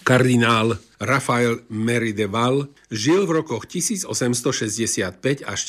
Kardinál Raphael Merry de Val žil v rokoch 1865 až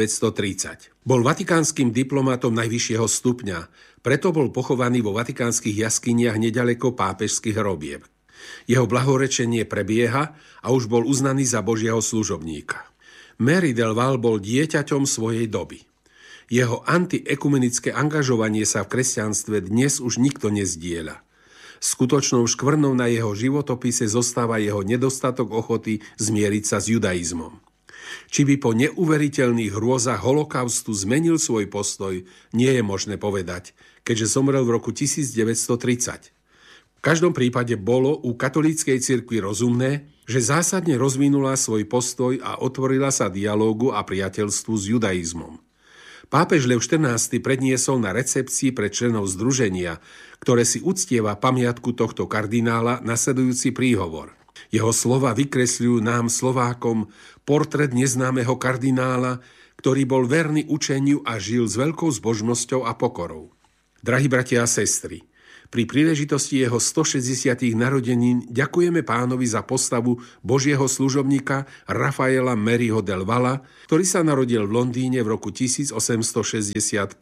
1930. Bol vatikánskym diplomatom najvyššieho stupňa, preto bol pochovaný vo vatikánskych jaskyniach nedaleko pápežských hrobieb. Jeho blahorečenie prebieha a už bol uznaný za Božieho služobníka. Merry de Val bol dieťaťom svojej doby. Jeho antiekumenické angažovanie sa v kresťanstve dnes už nikto nezdieľa. Skutočnou škvrnou na jeho životopise zostáva jeho nedostatok ochoty zmieriť sa s judaizmom. Či by po neuveriteľných hrôzach holokaustu zmenil svoj postoj, nie je možné povedať, keďže zomrel v roku 1930. V každom prípade bolo u katolíckej cirkvi rozumné, že zásadne rozvinula svoj postoj a otvorila sa dialógu a priateľstvu s judaizmom. Pápež Lev XIV predniesol na recepcii pre členov združenia, ktoré si uctieva pamiatku tohto kardinála, nasledujúci príhovor. Jeho slova vykresľujú nám Slovákom portrét neznámeho kardinála, ktorý bol verný učeniu a žil s veľkou zbožnosťou a pokorou. Drahí bratia a sestry, pri príležitosti jeho 160. narodenín ďakujeme Pánovi za postavu Božieho služobníka Raphaela Merryho de Vala, ktorý sa narodil v Londýne v roku 1865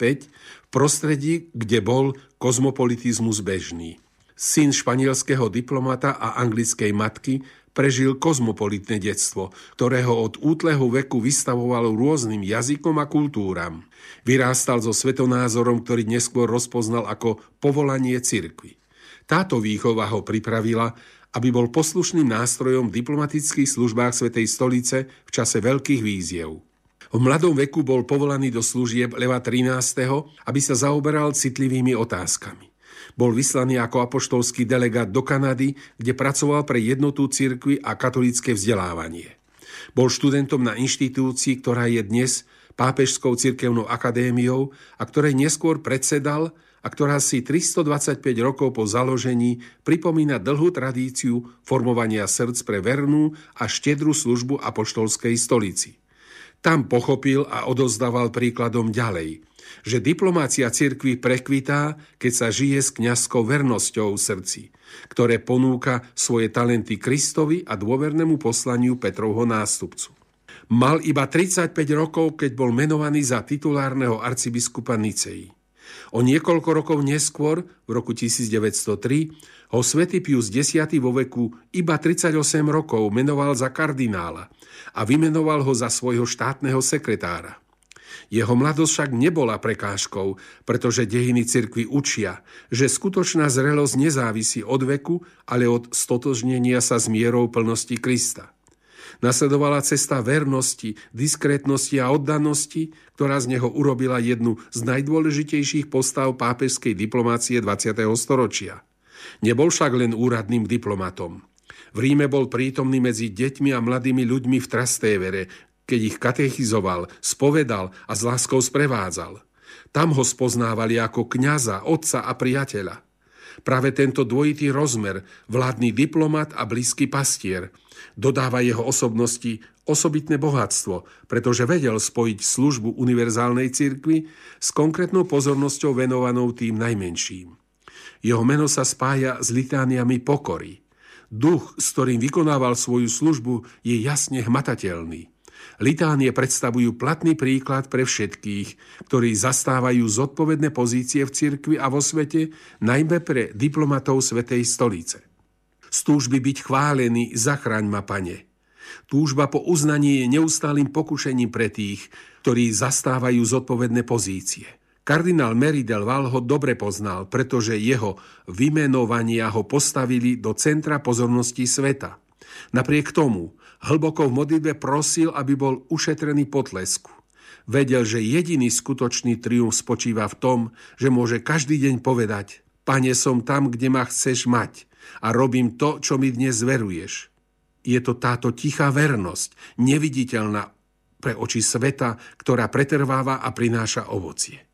v prostredí, kde bol kozmopolitizmus bežný. Syn španielského diplomata a anglickej matky prežil kozmopolitné detstvo, ktorého od útleho veku vystavovalo rôznym jazykom a kultúram. Vyrástal so svetonázorom, ktorý neskôr rozpoznal ako povolanie cirkvi. Táto výchova ho pripravila, aby bol poslušným nástrojom v diplomatických službách Svätej stolice v čase veľkých výziev. V mladom veku bol povolaný do služieb Leva XIII., aby sa zaoberal citlivými otázkami. Bol vyslaný ako apoštolský delegát do Kanady, kde pracoval pre jednotu cirkvi a katolícke vzdelávanie. Bol študentom na inštitúcii, ktorá je dnes Pápežskou cirkevnou akadémiou a ktorej neskôr predsedal a ktorá si 325 rokov po založení pripomína dlhú tradíciu formovania srdc pre vernú a štedrú službu apoštolskej stolici. Tam pochopil a odozdával príkladom ďalej, že diplomácia cirkvi prekvitá, keď sa žije s kňazskou vernosťou v srdci, ktoré ponúka svoje talenty Kristovi a dôvernému poslaniu Petrovho nástupcu. Mal iba 35 rokov, keď bol menovaný za titulárneho arcibiskupa Nicei. O niekoľko rokov neskôr, v roku 1903, ho svätý Pius X vo veku iba 38 rokov menoval za kardinála a vymenoval ho za svojho štátneho sekretára. Jeho mladosť však nebola prekážkou, pretože dejiny cirkvi učia, že skutočná zrelosť nezávisí od veku, ale od stotožnenia sa s mierou plnosti Krista. Nasledovala cesta vernosti, diskrétnosti a oddanosti, ktorá z neho urobila jednu z najdôležitejších postav pápežskej diplomácie 20. storočia. Nebol však len úradným diplomatom. V Ríme bol prítomný medzi deťmi a mladými ľuďmi v Trastevere, keď ich katechizoval, spovedal a s láskou sprevádzal. Tam ho spoznávali ako kňaza, otca a priateľa. Práve tento dvojitý rozmer, vládny diplomat a blízky pastier, dodáva jeho osobnosti osobitné bohatstvo, pretože vedel spojiť službu univerzálnej cirkvi s konkrétnou pozornosťou venovanou tým najmenším. Jeho meno sa spája s litániami pokory. Duch, s ktorým vykonával svoju službu, je jasne hmatateľný. Litánie predstavujú platný príklad pre všetkých, ktorí zastávajú zodpovedné pozície v cirkvi a vo svete, najmä pre diplomatov Svätej stolice. Z túžby byť chválený, zachraň ma, Pane. Túžba po uznaní je neustálym pokušením pre tých, ktorí zastávajú zodpovedné pozície. Kardinál Merry de Val ho dobre poznal, pretože jeho vymenovania ho postavili do centra pozornosti sveta. Napriek tomu hlboko v modlitbe prosil, aby bol ušetrený potlesku. Vedel, že jediný skutočný triumf spočíva v tom, že môže každý deň povedať: Pane, som tam, kde ma chceš mať a robím to, čo mi dnes zveruješ. Je to táto tichá vernosť, neviditeľná pre oči sveta, ktorá pretrváva a prináša ovocie.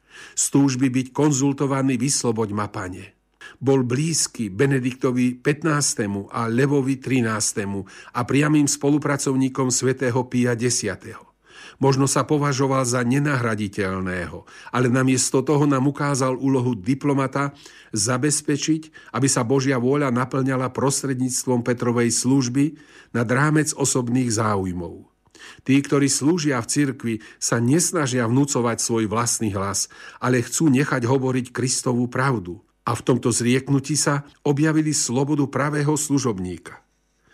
Z túžby byť konzultovaný vysloboď ma, Pane. Bol blízky Benediktovi XV. A Levovi XIII. A priamym spolupracovníkom svätého Pia X. Možno sa považoval za nenahraditeľného, ale namiesto toho nám ukázal úlohu diplomata zabezpečiť, aby sa Božia vôľa naplňala prostredníctvom Petrovej služby nad rámec osobných záujmov. Tí, ktorí slúžia v cirkvi, sa nesnažia vnúcovať svoj vlastný hlas, ale chcú nechať hovoriť Kristovú pravdu. A v tomto zrieknutí sa objavili slobodu pravého služobníka.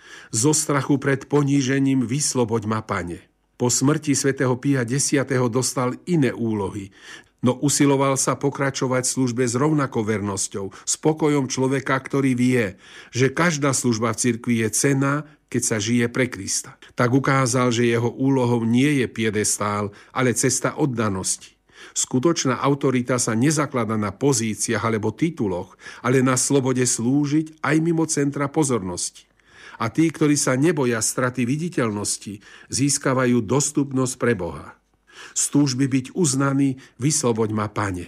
Zo strachu pred ponížením vysloboď ma, Pane. Po smrti svätého Pia X. dostal iné úlohy, no usiloval sa pokračovať v službe s rovnakou vernosťou, spokojom človeka, ktorý vie, že každá služba v cirkvi je cenná, keď sa žije pre Krista. Tak ukázal, že jeho úlohou nie je piedestál, ale cesta oddanosti. Skutočná autorita sa nezakladá na pozíciách alebo tituloch, ale na slobode slúžiť aj mimo centra pozornosti. A tí, ktorí sa neboja straty viditeľnosti, získavajú dostupnosť pre Boha. Z túžby byť uznaný, vysloboď ma, Pane.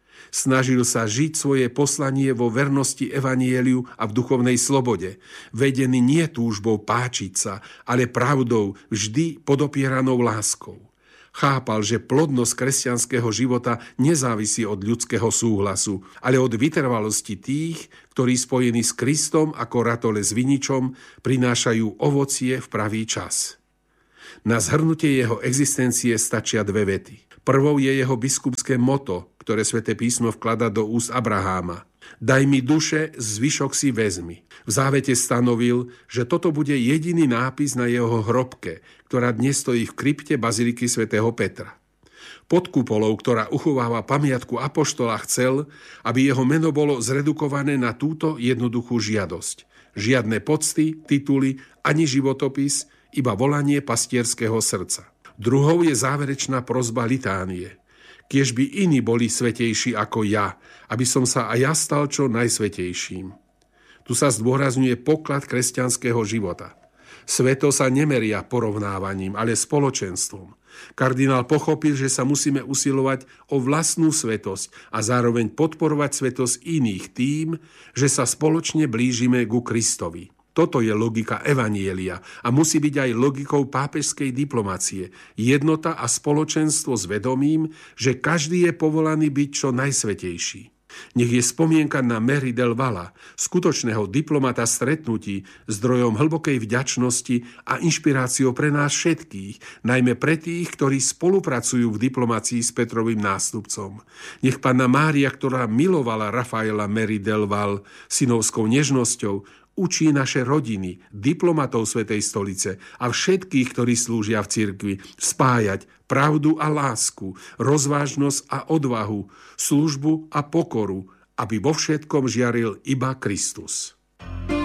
Snažil sa žiť svoje poslanie vo vernosti evanjeliu a v duchovnej slobode, vedený nie túžbou páčiť sa, ale pravdou vždy podopieranou láskou. Chápal, že plodnosť kresťanského života nezávisí od ľudského súhlasu, ale od vytrvalosti tých, ktorí spojení s Kristom ako ratole s viničom prinášajú ovocie v pravý čas. Na zhrnutie jeho existencie stačia dve vety. Prvou je jeho biskupské motto, ktoré Sväté písmo vklada do úst Abraháma. Daj mi duše, zvyšok si vezmi. V závete stanovil, že toto bude jediný nápis na jeho hrobke, ktorá dnes stojí v krypte baziliky svätého Petra. Pod kupolou, ktorá uchováva pamiatku apoštola, chcel, aby jeho meno bolo zredukované na túto jednoduchú žiadosť. Žiadne pocty, tituly, ani životopis, iba volanie pastierského srdca. Druhou je záverečná prosba litánie. Kiež by iní boli svätejší ako ja, aby som sa aj ja stal čo najsvätejším. Tu sa zdôrazňuje poklad kresťanského života. Sveto sa nemeria porovnávaním, ale spoločenstvom. Kardinál pochopil, že sa musíme usilovať o vlastnú svetosť a zároveň podporovať svetosť iných tým, že sa spoločne blížime ku Kristovi. Toto je logika evanjelia a musí byť aj logikou pápežskej diplomacie. Jednota a spoločenstvo s vedomím, že každý je povolaný byť čo najsvätejší. Nech je spomienka na Mary del Valle, skutočného diplomata stretnutí, zdrojom hlbokej vďačnosti a inšpiráciou pre nás všetkých, najmä pre tých, ktorí spolupracujú v diplomácii s Petrovým nástupcom. Nech Panna Mária, ktorá milovala Rafaela Mary del Valle synovskou nežnosťou, učí naše rodiny, diplomatov Svätej stolice a všetkých, ktorí slúžia v cirkvi, spájať pravdu a lásku, rozvážnosť a odvahu, službu a pokoru, aby vo všetkom žiaril iba Kristus.